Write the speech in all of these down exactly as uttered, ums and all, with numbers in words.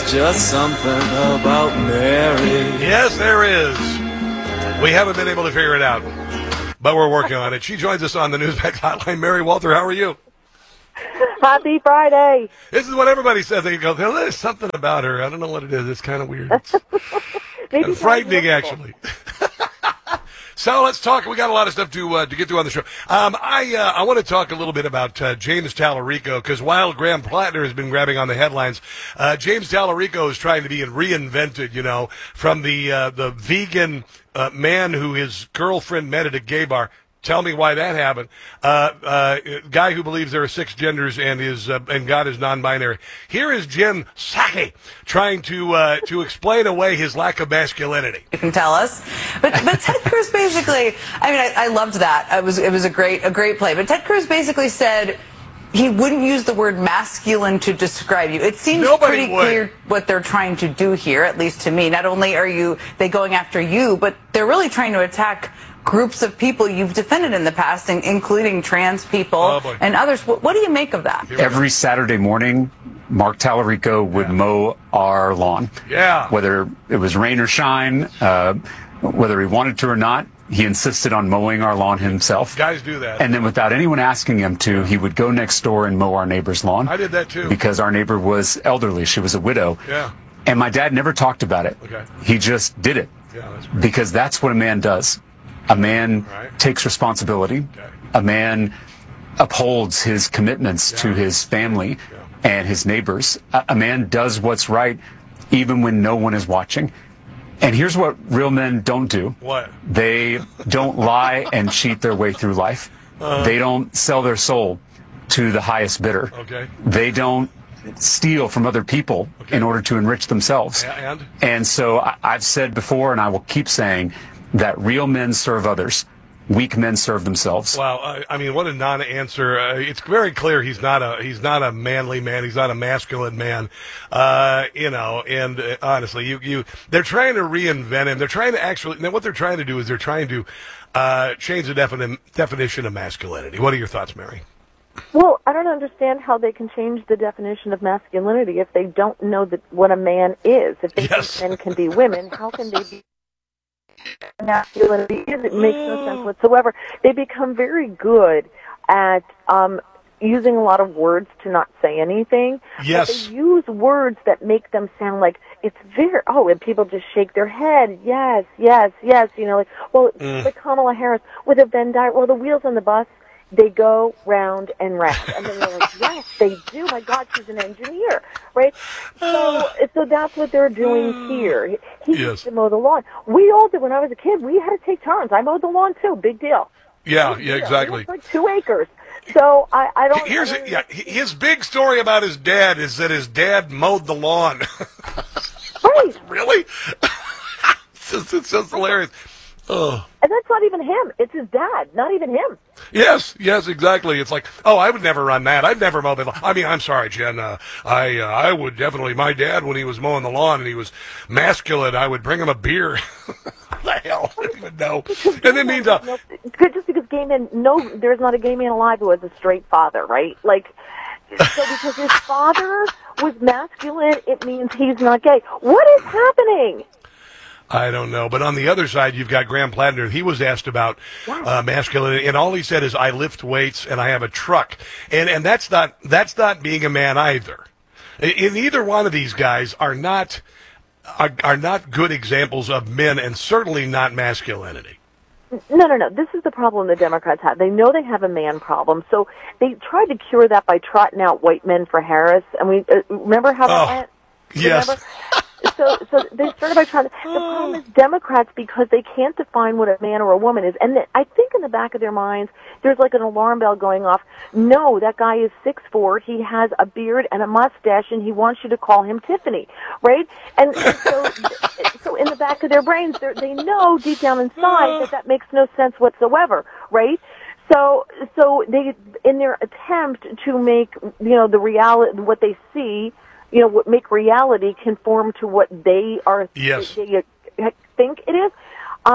just something about Mary. Yes, there is. We haven't been able to figure it out, but we're working on it. She joins us on the Newsmax Hotline. Mary Walter, how are you? Happy Friday. This is what everybody says. They go, there's something about her. I don't know what it is. It's kind of weird. It's Maybe kind of frightening, actually. So let's talk. We got a lot of stuff to uh, to get to on the show. Um, I uh, I want to talk a little bit about uh, James Tallarico, because while Graham Plattner has been grabbing on the headlines, uh, James Tallarico is trying to be reinvented. You know, from the uh, the vegan uh, man who his girlfriend met at a gay bar. Tell me why that happened. Uh, uh, guy who believes there are six genders and is uh, and God is non-binary. Here is Jen Psaki trying to uh, to explain away his lack of masculinity. You can tell us, but but Ted Cruz basically. I mean, I, I loved that. It was it was a great a great play. But Ted Cruz basically said he wouldn't use the word masculine to describe you. It seems Nobody pretty would. clear what they're trying to do here, at least to me. Not only are you they going after you, but they're really trying to attack groups of people you've defended in the past, including trans people oh and others. What, what do you make of that? Every Saturday morning, Mark Tallarico would Yeah. mow our lawn. Yeah. Whether it was rain or shine, uh, whether he wanted to or not, he insisted on mowing our lawn himself. Guys do that. And then without anyone asking him to, he would go next door and mow our neighbor's lawn. I did that too. Because our neighbor was elderly. She was a widow. Yeah. And my dad never talked about it. Okay. He just did it. Yeah, that's great. Because that's what a man does. A man Right. takes responsibility. Okay. A man upholds his commitments Yeah. to his family Yeah. and his neighbors. A, a man does what's right even when no one is watching. And here's what real men don't do. What? They don't lie and cheat their way through life. Uh, they don't sell their soul to the highest bidder. Okay. They don't steal from other people Okay. in order to enrich themselves. Yeah, and? And so I, I've said before, and I will keep saying, that real men serve others. Weak men serve themselves. Wow, I, I mean, what a non-answer. Uh, it's very clear he's not a he's not a manly man. He's not a masculine man. Uh, you know, and uh, honestly, you you they're trying to reinvent him. They're trying to actually. Now, what they're trying to do is they're trying to uh, change the defini- definition of masculinity. What are your thoughts, Mary? Well, I don't understand how they can change the definition of masculinity if they don't know that what a man is. If they Yes. think men can be women, how can they be masculinity is? It makes no sense whatsoever. They become very good at um, using a lot of words to not say anything. Yes. But they use words that make them sound like it's very, oh, and people just shake their head. Yes, yes, yes. You know, like, well, Mm. like Kamala Harris with a Venn diagram. Well, the wheels on the bus, they go round and round. And then you're like, yes, they do. My God, she's an engineer, right? So, so that's what they're doing here. He he Yes. used to mow the lawn. We all did when I was a kid. We had to take turns. I mowed the lawn too. Big deal. Yeah, Big yeah, deal. exactly. It was like two acres. So I, I don't. Here's I don't yeah, his big story about his dad is that his dad mowed the lawn. right. Really? it's, just, it's just hilarious. Oh. And that's not even him. It's his dad. Not even him. Yes, yes, exactly. It's like, oh, I would never run that. I'd never mow the lawn. I mean, I'm sorry, Jen. Uh, I uh, I would definitely. My dad, when he was mowing the lawn and he was masculine, I would bring him a beer. What the hell? I don't even know. And then meantime, No, just because gay men, no, there's not a gay man alive who has a straight father, right? Like, so because his father was masculine, it means he's not gay. What is happening? I don't know. But on the other side, you've got Graham Plattner. He was asked about uh, masculinity, and all he said is, "I lift weights and I have a truck," and and that's not that's not being a man either. In either one of these guys are not are, are not good examples of men, and certainly not masculinity. No, no, no. This is the problem the Democrats have. They know they have a man problem, so they tried to cure that by trotting out white men for Harris. And we uh, remember how that Oh, went. yes. Remember? So, so they started by trying to. The problem is Democrats, because they can't define what a man or a woman is, and I think in the back of their minds there's like an alarm bell going off. No, that guy is six foot four. He has a beard and a mustache, and he wants you to call him Tiffany, right? And, and so, so in the back of their brains, they're- they know deep down inside that that makes no sense whatsoever, right? So, so they, in their attempt to make, you know, the reality, what they see, you know, what make reality conform to what they are, Yes. they, they think it is. Um,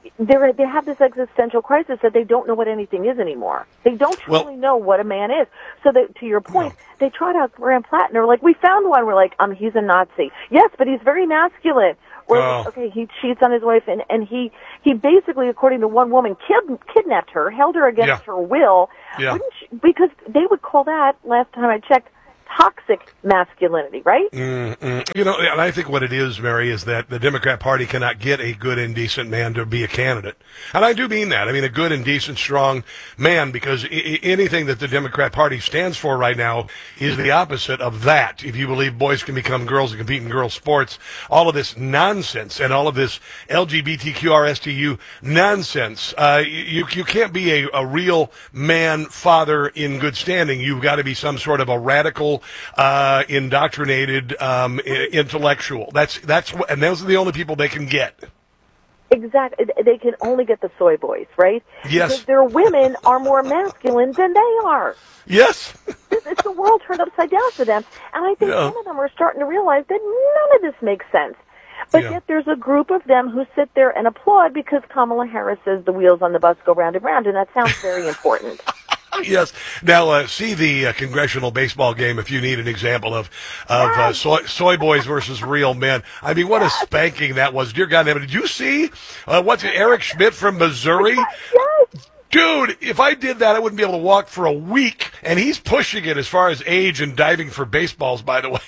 they're, they have this existential crisis that they don't know what anything is anymore. They don't truly Well, know what a man is. So that, to your point, no. they tried out Graham Platt, and they're like, we found one. We're like, um, he's a Nazi. Yes, but he's very masculine. We're like, Oh. okay, he cheats on his wife, and, and he, he basically, according to one woman, kid, kidnapped her, held her against Yeah. her will. Yeah. Wouldn't she, because they would call that, last time I checked, toxic masculinity, right? Mm-mm. You know, and I think what it is, Mary, is that the Democrat Party cannot get a good and decent man to be a candidate. And I do mean that. I mean a good and decent, strong man, because I- I- anything that the Democrat Party stands for right now is the opposite of that. If you believe boys can become girls and compete in girls' sports, all of this nonsense and all of this L G B T Q R S T U nonsense, uh, you, you can't be a, a real man, father in good standing. You've got to be some sort of a radical, uh, indoctrinated um, I- intellectual. That's that's wh- and those are the only people they can get. Exactly. They can only get the soy boys, right? Yes. Because their women are more masculine than they are. Yes. It's it's the world turned upside down for them. And I think Yeah. some of them are starting to realize that none of this makes sense. But Yeah. yet there's a group of them who sit there and applaud because Kamala Harris says the wheels on the bus go round and round, and that sounds very important. Yes. Now, uh, see the uh, congressional baseball game if you need an example of of uh, soy, soy boys versus real men. I mean, what a spanking that was. Dear God, did you see uh, what's it, Eric Schmidt from Missouri? Yes. Dude, if I did that, I wouldn't be able to walk for a week. And he's pushing it as far as age and diving for baseballs, by the way.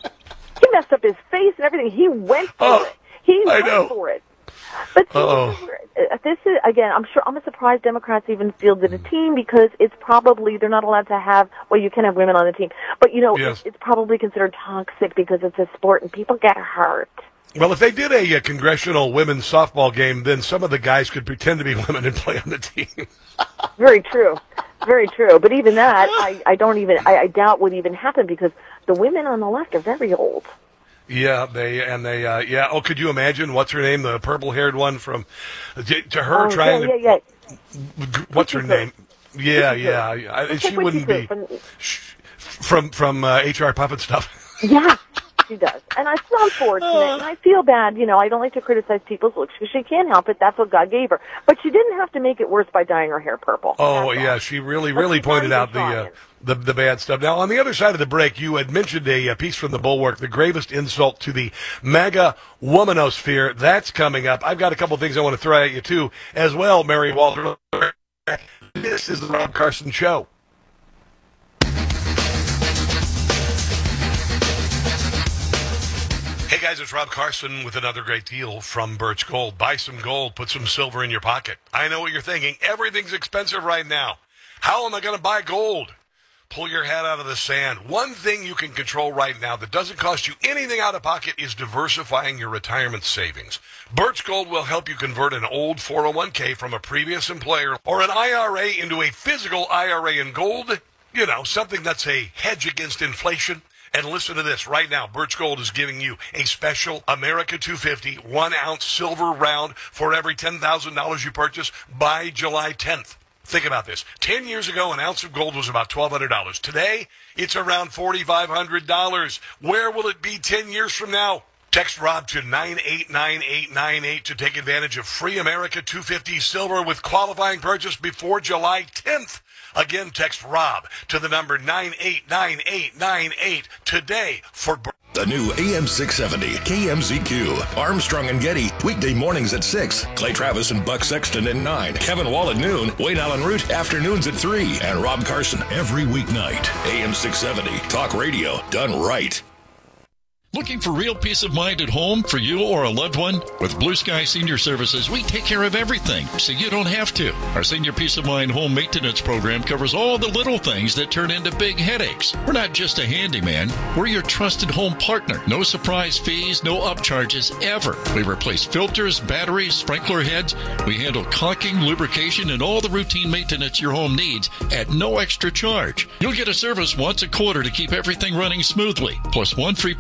He messed up his face and everything. He went for Oh, it. He I went know. for it. But see, Uh-oh. this is, where- uh, this is again. I'm sure. I'm surprised Democrats even fielded a team because it's probably they're not allowed to have. Well, you can have women on the team, but you know Yes. it's, it's probably considered toxic because it's a sport and people get hurt. Well, if they did a, uh congressional women's softball game, then some of the guys could pretend to be women and play on the team. Very true. Very true. But even that, I, I don't even. I, I doubt would even happen because the women on the left are very old. Yeah, they and they. Uh, yeah. Oh, could you imagine? What's her name? The purple-haired one from to her Oh, trying yeah, to. yeah, yeah. What's her Cookie name? Yeah, Cookie yeah. Cookie. I, Looks she like wouldn't Witchy be Poo from- sh- from from uh, H R Puppet stuff. Yeah, she does. And it's unfortunate, and I feel bad. You know, I don't like to criticize people's looks because she can't help it. That's what God gave her. But she didn't have to make it worse by dyeing her hair purple. Oh, That's yeah, all. she really, But really she's not pointed even out the, uh, trying. the the bad stuff. Now, on the other side of the break, you had mentioned a, uh piece from the Bulwark, the gravest insult to the MAGA womanosphere. That's coming up. I've got a couple things I want to throw at you, too, as well, Mary Walter. This is the Rob Carson Show. Hey guys, it's Rob Carson with another great deal from Birch Gold. Buy some gold, put some silver in your pocket. I know what you're thinking. Everything's expensive right now. How am I going to buy gold? Pull your head out of the sand. One thing you can control right now that doesn't cost you anything out of pocket is diversifying your retirement savings. Birch Gold will help you convert an old four oh one k from a previous employer or an I R A into a physical I R A in gold. You know, something that's a hedge against inflation. And listen to this. Right now, Birch Gold is giving you a special America two fifty one-ounce silver round for every ten thousand dollars you purchase by July tenth. Think about this. Ten years ago, an ounce of gold was about twelve hundred dollars. Today, it's around forty-five hundred dollars. Where will it be ten years from now? Text Rob to nine eight nine eight nine eight to take advantage of free America two fifty silver with qualifying purchase before July tenth. Again, text Rob to the number nine eight nine eight nine eight today for... The new A M six seventy K M Z Q. Armstrong and Getty, weekday mornings at six. Clay Travis and Buck Sexton at nine. Kevin Wall at noon. Wayne Allen Root, afternoons at three. And Rob Carson every weeknight. A M six seventy, talk radio done right. Looking for real peace of mind at home for you or a loved one? With Blue Sky Senior Services, we take care of everything, so you don't have to. Our Senior Peace of Mind home maintenance program covers all the little things that turn into big headaches. We're not just a handyman. We're your trusted home partner. No surprise fees, no upcharges, ever. We replace filters, batteries, sprinkler heads. We handle caulking, lubrication, and all the routine maintenance your home needs at no extra charge. You'll get a service once a quarter to keep everything running smoothly, plus one free pickup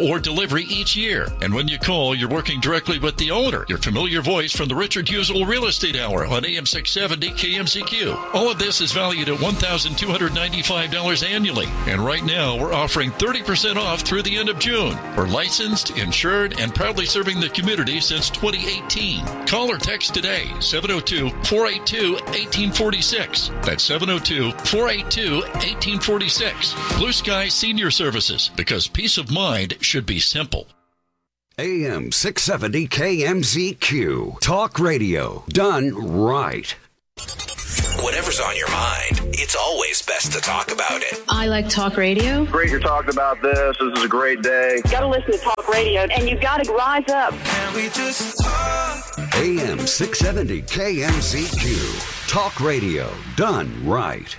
or delivery each year. And when you call, you're working directly with the owner. Your familiar voice from the Richard Husel Real Estate Hour on A M six seventy K M Z Q. All of this is valued at one thousand two hundred ninety-five dollars annually. And right now, we're offering thirty percent off through the end of June. We're licensed, insured, and proudly serving the community since twenty eighteen. Call or text today, seven oh two, four eight two, one eight four six. That's seven oh two, four eight two, one eight four six. Blue Sky Senior Services, because peace of mind should be simple. A M six seventy K M Z Q. Talk radio done right. Whatever's on your mind, it's always best to talk about it. I like talk radio. Great you're talking about this. This is a great day. You gotta listen to talk radio, and you gotta rise up. Can we just talk? A M six seventy K M Z Q. Talk radio done right.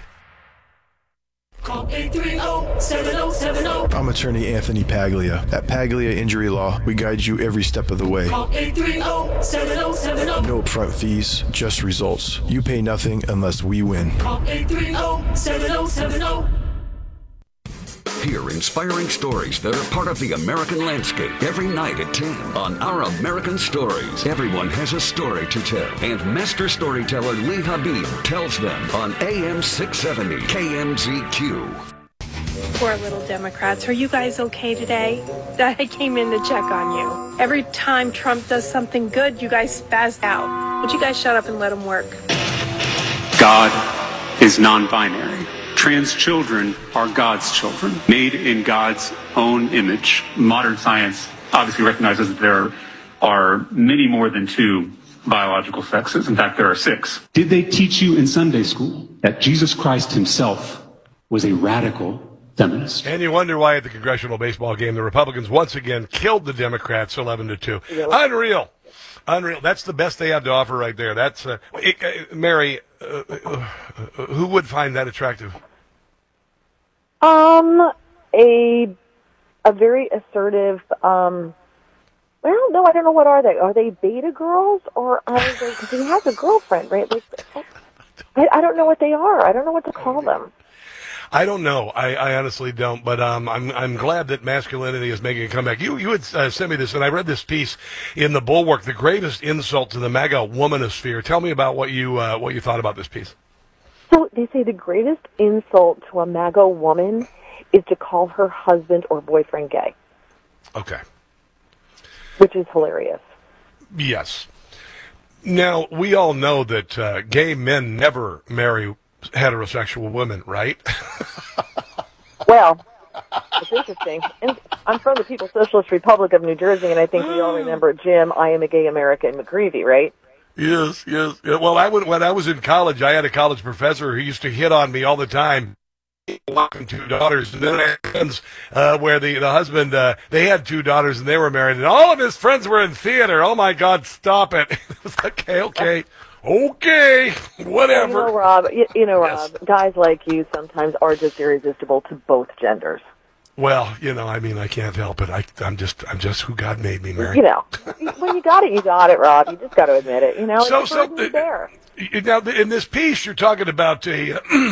Call eight three zero, seven zero seven zero. I'm attorney Anthony Paglia. At Paglia Injury Law, we guide you every step of the way. Call eight three zero, seven zero seven zero. No upfront fees, just results. You pay nothing unless we win. Call eight three zero, seven zero seven zero. Hear inspiring stories that are part of the American landscape every night at ten on Our American Stories. Everyone has a story to tell, and master storyteller Lee Habib tells them on A M six seventy K M Z Q. Poor little Democrats. Are you guys okay today? I came in to check on you. Every time Trump does something good, you guys spaz out. Would you guys shut up and let him work? God is non-binary. Trans children are God's children, made in God's own image. Modern science obviously recognizes that there are many more than two biological sexes. In fact, there are six. Did they teach you in Sunday school that Jesus Christ himself was a radical feminist? And you wonder why at the congressional baseball game, the Republicans once again killed the Democrats eleven to two. Unreal. Unreal. That's the best they have to offer right there. That's, uh, it, uh, Mary, uh, uh, who would find that attractive? Um, a a very assertive. Um, well, no, I don't know. What are they? Are they beta girls or are they? Because he has a girlfriend, right? Like, I, I don't know what they are. I don't know what to call them. I don't know. I, I honestly don't. But um, I'm I'm glad that masculinity is making a comeback. You you had uh, sent me this, and I read this piece in the Bulwark, "The Greatest Insult to the MAGA Womanosphere." Tell me about what you uh, what you thought about this piece. So they say the greatest insult to a MAGA woman is to call her husband or boyfriend gay. Okay. Which is hilarious. Yes. Now, we all know that uh, gay men never marry heterosexual women, right? Well, it's interesting. And I'm from the People's Socialist Republic of New Jersey, and I think we all remember Jim, I Am a Gay American McGreevy, right? Yes, yes. Yeah, well, I would, when I was in college, I had a college professor who used to hit on me all the time. Walking two daughters, and then I had friends uh, where the the husband uh, they had two daughters and they were married, and all of his friends were in theater. Oh my God, stop it! It was like, okay, okay, okay, whatever. You know, Rob. You, you know, Yes. Rob. Guys like you sometimes are just irresistible to both genders. Well, you know, I mean, I can't help it. I, I'm just, I'm just who God made me, Mary. You know, when you got it, you got it, Rob. You just got to admit it. You know, So- it's so, so, uh, there. You- Now, in this piece, you're talking about a,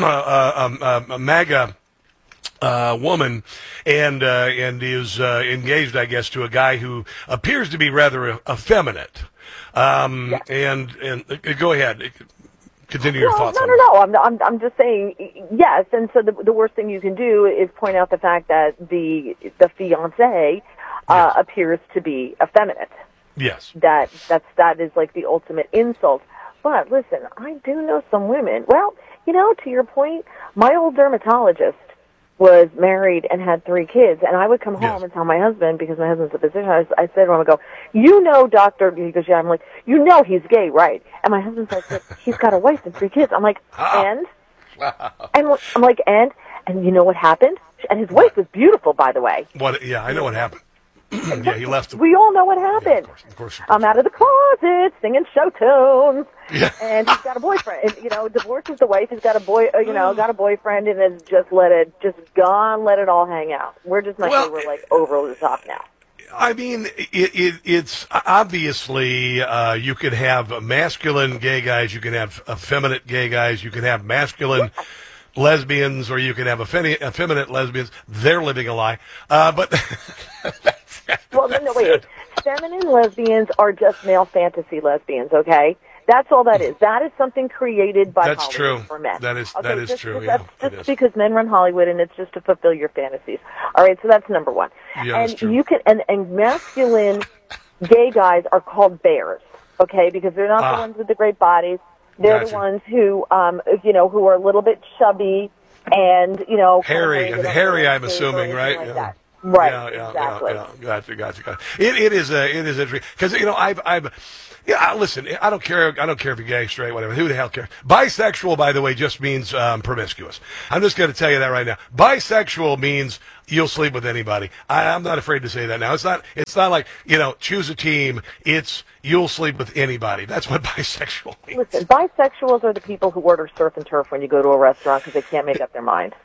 a, a, a MAGA uh, woman, and uh, and is uh, engaged, I guess, to a guy who appears to be rather effeminate. Um, Yes. And and uh, go ahead, continue your No, thoughts. no, on no, that. no. I'm, I'm, I'm just saying yes. And so the, the worst thing you can do is point out the fact that the the fiance uh, Yes. appears to be effeminate. Yes. That that's that is like the ultimate insult. But listen, I do know some women. Well, you know, to your point, my old dermatologist was married and had three kids, and I would come home Yes. and tell my husband, because my husband's a physician, I, I said to him, I go, you know, doctor, he goes, yeah, I'm like, you know he's gay, right? And my husband's like, he's got a wife and three kids. I'm like, and? And I'm like, and? And you know what happened? And his wife was beautiful, by the way. What? Yeah, I know what happened. Yeah, he left. We all know what happened. Yeah, of course, of course. I'm out of the closet singing show tunes. Yeah. And he's got a boyfriend. And, you know, divorces the wife. He's got a boy. Uh, you know, got a boyfriend, and has just let it, just gone, let it all hang out. We're just not. Well, we're like over the top now. I mean, it, it, it's obviously uh, you can have masculine gay guys, you can have effeminate gay guys, you can have masculine lesbians, or you can have effeminate, effeminate lesbians. They're living a lie. Uh, but that's Well, no, no, wait. Feminine lesbians are just male fantasy lesbians, okay? That's all that is. That is something created by That's Hollywood true. for men. That is okay, that is just, true. Just, Yeah, that's it just is. because men run Hollywood, and it's just to fulfill your fantasies. All right, so that's number one. Yeah, and that's true. you can and, and masculine gay guys are called bears, okay? Because they're not Ah. the ones with the great bodies. They're Gotcha. the ones who, um, you know, who are a little bit chubby and you know, Harry, kind of Harry, I'm or assuming, anything right? like Yeah. that. Right, Yeah, yeah, exactly. yeah, yeah. Gotcha, gotcha, gotcha. It, it is a, it is interesting because you know I've, I've, yeah. Listen, I don't care. I don't care if you're gay, straight, whatever. Who the hell cares? Bisexual, by the way, just means um, promiscuous. I'm just going to tell you that right now. Bisexual means you'll sleep with anybody. I, I'm not afraid to say that now. It's not. It's not like you know, choose a team. It's you'll sleep with anybody. That's what bisexual means. Listen, bisexuals are the people who order surf and turf when you go to a restaurant because they can't make up their mind.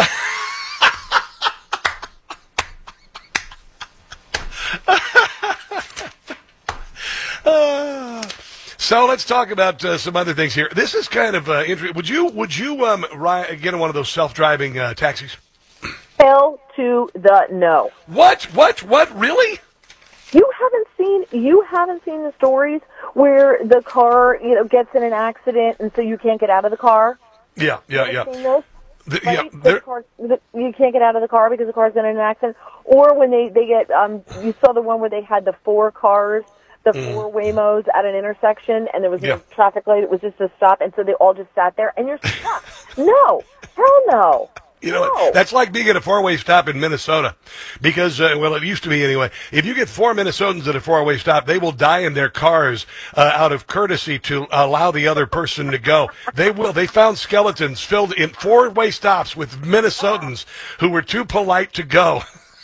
Uh, so let's talk about uh, some other things here. This is kind of uh, interesting. Would you would you um, ri- get in one of those self-driving uh, taxis? Hell to the no. What? What? What? Really? You haven't seen you haven't seen the stories where the car you know gets in an accident and so you can't get out of the car. Yeah, yeah, You yeah. ever seen those? The- Right? yeah, The there- car, the, you can't get out of the car because the car's been in an accident. Or when they they get um, you saw the one where they had the four cars, the Mm. four Waymos at an intersection, and there was Yeah. no traffic light. It was just a stop, and so they all just sat there, and you're stuck. No, hell no. You know, what? That's like being at a four-way stop in Minnesota. Because, uh, well, it used to be anyway. If you get four Minnesotans at a four-way stop, they will die in their cars uh, out of courtesy to allow the other person to go. They will. They found skeletons filled in four-way stops with Minnesotans who were too polite to go.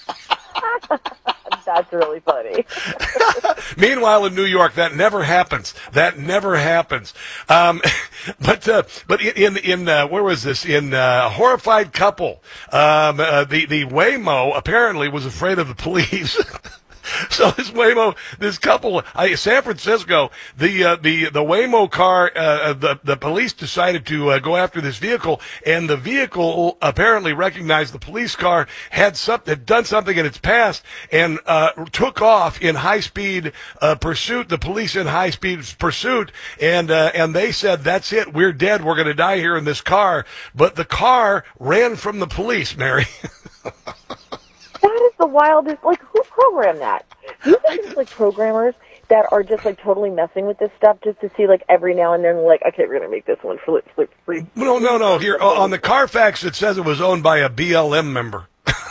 That's really funny. Meanwhile, in New York, that never happens. That never happens. Um, but uh, but in in uh, where was this? In uh, Horrified Couple, um, uh, the the Waymo apparently was afraid of the police. So this Waymo, this couple, I, San Francisco, the uh, the the Waymo car, uh, the the police decided to uh, go after this vehicle, and the vehicle apparently recognized the police car had some, had done something in its past, and uh, took off in high speed uh, pursuit. The police in high speed pursuit, and uh, and they said, "That's it, we're dead. We're going to die here in this car." But the car ran from the police, Mary. That is the wildest. Like, who programmed that? Do you think there's like programmers that are just like totally messing with this stuff just to see like every now and then like, okay, we're gonna make this one flip, flip, free. No, no, no. Here on the Carfax, it says it was owned by a B L M member.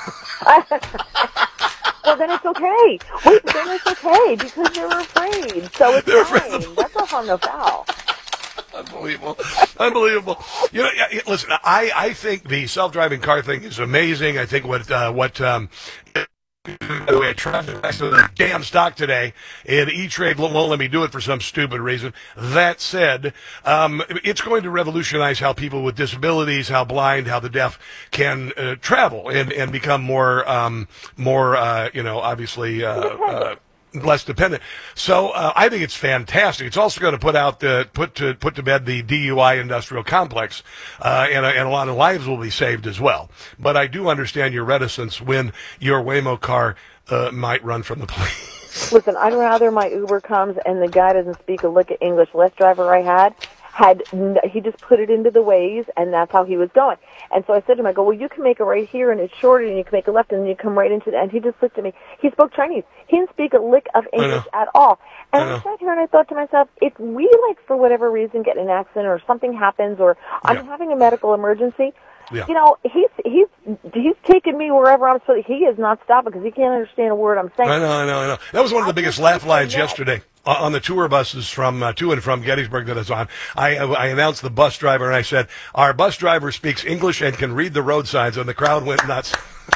Well, then it's okay. Wait, but then it's okay because they're afraid. So it's They're fine. afraid. That's no harm, no foul. Unbelievable. Unbelievable. You know, yeah, listen, I, I think the self-driving car thing is amazing. I think what, uh, what, um, by the way, I tried to back to the damn stock today, and E-Trade won't let me do it for some stupid reason. That said, um, it's going to revolutionize how people with disabilities, how blind, how the deaf can uh, travel and, and become more, um, more, uh, you know, obviously, uh, uh, less dependent. So uh, I think it's fantastic. It's also going to put out the put to put to bed the D U I industrial complex, uh, and, and a lot of lives will be saved as well. But I do understand your reticence when your Waymo car uh, might run from the police. Listen, I'd rather my Uber comes and the guy doesn't speak a lick of English. Last driver I had had he just put it into the Waze, and that's how he was going. And so I said to him, I go, well, you can make a right here, and it's shorter, and you can make a left, and then you come right into it. And he just looked at me. He spoke Chinese. He didn't speak a lick of English at all. And I, I sat here and I thought to myself, if we, like, for whatever reason, get in an accident or something happens or I'm Yeah. having a medical emergency, Yeah. you know, he's he's he's taking me wherever I'm supposed to. He is not stopping because he can't understand a word I'm saying. I know, I know, I know. That was one of the biggest laugh lines yesterday uh, on the tour buses from uh, to and from Gettysburg that I was on. I, I announced the bus driver, and I said, our bus driver speaks English and can read the road signs, and the crowd went nuts.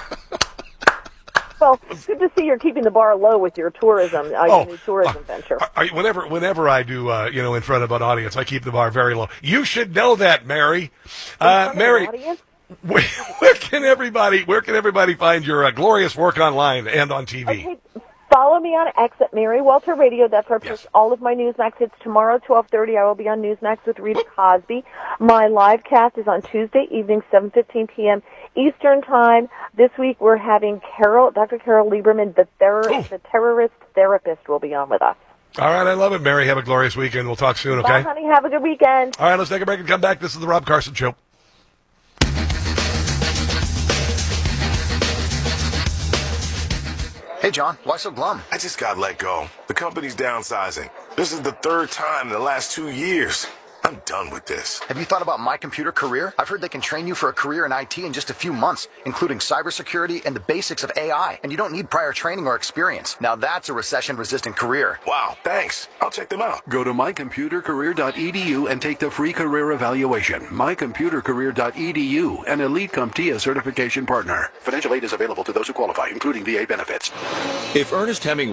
Well, good to see you're keeping the bar low with your tourism, uh, Oh, your new tourism venture. I, whenever, whenever I do, uh, you know, in front of an audience, I keep the bar very low. You should know that, Mary. Uh, Mary, where, where can everybody, where can everybody find your uh, glorious work online and on T V? Okay, follow me on X at Mary Walter Radio. That's where I post all of my Newsmax hits. Tomorrow, twelve thirty, I will be on Newsmax with Rita Cosby. My live cast is on Tuesday evening, seven fifteen p.m. Eastern Time. This week we're having Carol, Doctor Carol Lieberman, the, ter- the terrorist therapist, will be on with us. All right, I love it, Mary. Have a glorious weekend. We'll talk soon, okay? Bye, honey. Have a good weekend. All right, let's take a break and come back. This is the Rob Carson Show. Hey, John, why so glum? I just got let go. The company's downsizing. This is the third time in the last two years. I'm done with this. Have you thought about My Computer Career? I've heard they can train you for a career in I T in just a few months, including cybersecurity and the basics of A I. And you don't need prior training or experience. Now that's a recession-resistant career. Wow, thanks. I'll check them out. Go to my computer career dot e d u and take the free career evaluation. my computer career dot e d u, an Elite CompTIA certification partner. Financial aid is available to those who qualify, including V A benefits. If Ernest Hemingway